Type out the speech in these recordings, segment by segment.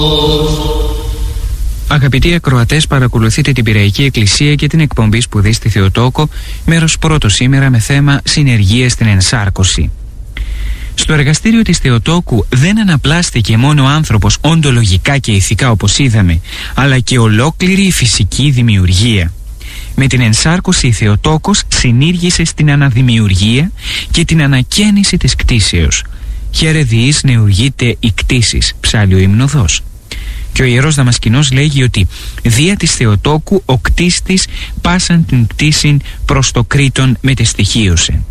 Αγαπητοί ακροατές, παρακολουθείτε την Πειραϊκή Εκκλησία και την εκπομπή Σπουδή στη Θεοτόκο, μέρος πρώτο σήμερα με θέμα συνεργίες στην ενσάρκωση. Στο εργαστήριο της Θεοτόκου δεν αναπλάστηκε μόνο ο άνθρωπος οντολογικά και ηθικά όπως είδαμε, αλλά και ολόκληρη η φυσική δημιουργία. Με την ενσάρκωση η Θεοτόκος συνήργησε στην αναδημιουργία και την ανακαίνιση της κτήσεως. «Χαίρε διείς νεουργείται η κτήσης», ψάλλει ο υμνοδός. Και ο Ιερός Δαμασκηνός λέγει ότι «δια της Θεοτόκου ο κτίστης πάσαν την κτήσιν προς το Κρήτον μετεστοιχείωσε».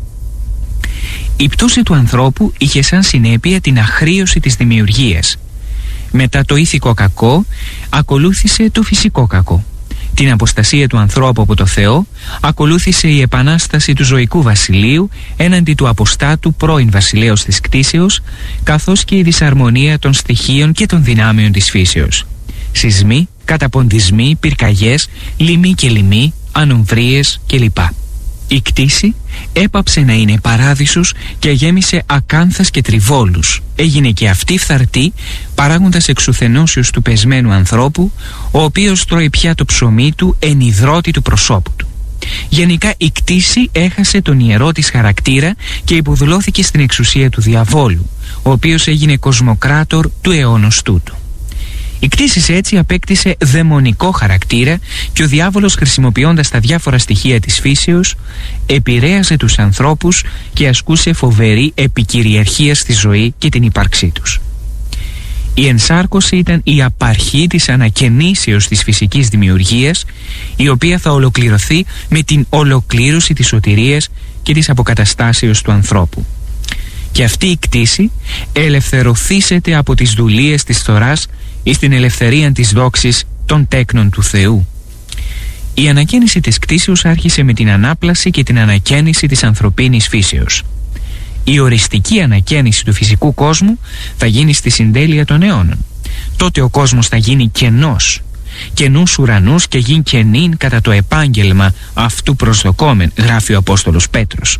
Η πτώση του ανθρώπου είχε σαν συνέπεια την αχρίωση της δημιουργίας. Μετά το ήθικο κακό ακολούθησε το φυσικό κακό. Την αποστασία του ανθρώπου από το Θεό ακολούθησε η επανάσταση του ζωικού βασιλείου έναντι του αποστάτου πρώην βασιλέως της κτήσεως, καθώς και η δυσαρμονία των στοιχείων και των δυνάμεων της φύσεως. Σεισμοί, καταποντισμοί, πυρκαγιές, λοιμοί και λοιμοί, ανομβρίες κλπ. Η κτήση έπαψε να είναι παράδεισος και γέμισε ακάνθας και τριβόλους. Έγινε και αυτή φθαρτή, παράγοντας εξουθενώσεως του πεσμένου ανθρώπου, ο οποίος τρώει πια το ψωμί του εν υδρότη του προσώπου του. Γενικά η κτήση έχασε τον ιερό της χαρακτήρα και υποδουλώθηκε στην εξουσία του διαβόλου, ο οποίος έγινε κοσμοκράτορ του αιώνος τούτου. Η κτήση έτσι απέκτησε δαιμονικό χαρακτήρα και ο διάβολος, χρησιμοποιώντας τα διάφορα στοιχεία της φύσεως, επηρέαζε τους ανθρώπους και ασκούσε φοβερή επικυριαρχία στη ζωή και την ύπαρξή τους. Η ενσάρκωση ήταν η απαρχή της ανακαινήσεως της φυσικής δημιουργίας, η οποία θα ολοκληρωθεί με την ολοκλήρωση της σωτηρίας και της αποκαταστάσεως του ανθρώπου. Και αυτή η κτήση ελευθερωθήσεται από τις δουλείες της φθοράς εις την ελευθερία της δόξης των τέκνων του Θεού. Η ανακαίνιση της κτήσεως άρχισε με την ανάπλαση και την ανακαίνιση της ανθρωπίνης φύσεως. Η οριστική ανακαίνιση του φυσικού κόσμου θα γίνει στη συντέλεια των αιώνων. Τότε ο κόσμος θα γίνει κενός, καινούς ουρανούς και γίνει καινήν κατά το επάγγελμα αυτού προσδοκόμεν, γράφει ο Απόστολος Πέτρος.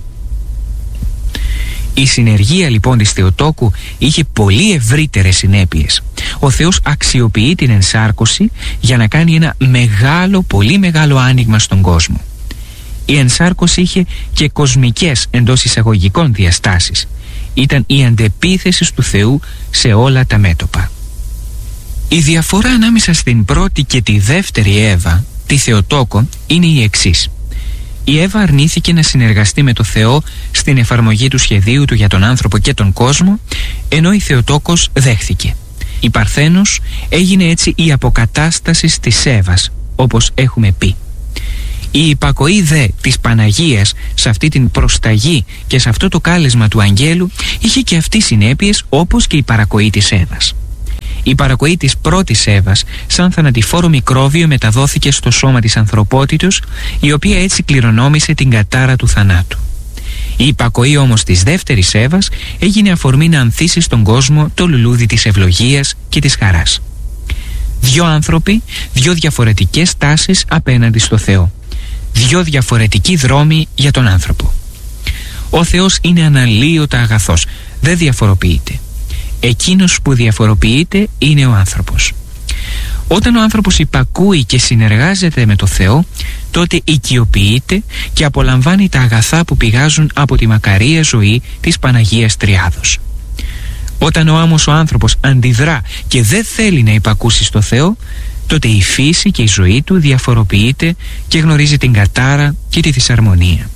Η συνεργία λοιπόν της Θεοτόκου είχε πολύ ευρύτερες συνέπειες. Ο Θεός αξιοποιεί την ενσάρκωση για να κάνει ένα μεγάλο, πολύ μεγάλο άνοιγμα στον κόσμο. Η ενσάρκωση είχε και κοσμικές εντός εισαγωγικών διαστάσεις. Ήταν η αντεπίθεση του Θεού σε όλα τα μέτωπα. Η διαφορά ανάμεσα στην πρώτη και τη δεύτερη Εύα, τη Θεοτόκο, είναι η εξής. Η Εύα αρνήθηκε να συνεργαστεί με το Θεό στην εφαρμογή του σχεδίου του για τον άνθρωπο και τον κόσμο, ενώ η Θεοτόκος δέχθηκε. Η Παρθένος έγινε έτσι η αποκατάσταση της Εύας, όπως έχουμε πει. Η υπακοή δε της Παναγίας σε αυτή την προσταγή και σε αυτό το κάλεσμα του αγγέλου είχε και αυτή συνέπειες, όπως και η παρακοή της Εύας. Η παρακοή της πρώτης Εύας σαν θανατηφόρο μικρόβιο μεταδόθηκε στο σώμα της ανθρωπότητος, η οποία έτσι κληρονόμησε την κατάρα του θανάτου. Η υπακοή όμως της δεύτερης Εύας έγινε αφορμή να ανθίσει στον κόσμο το λουλούδι της ευλογίας και της χαράς. Δυο άνθρωποι, δυο διαφορετικές τάσεις απέναντι στο Θεό. Δυο διαφορετικοί δρόμοι για τον άνθρωπο. Ο Θεός είναι αναλύωτα αγαθός, δεν διαφοροποιείται. Εκείνος που διαφοροποιείται είναι ο άνθρωπος. Όταν ο άνθρωπος υπακούει και συνεργάζεται με το Θεό, τότε οικειοποιείται και απολαμβάνει τα αγαθά που πηγάζουν από τη μακαρία ζωή της Παναγίας Τριάδος. Όταν όμως ο άνθρωπος αντιδρά και δεν θέλει να υπακούσει στο Θεό, τότε η φύση και η ζωή του διαφοροποιείται και γνωρίζει την κατάρα και τη δυσαρμονία.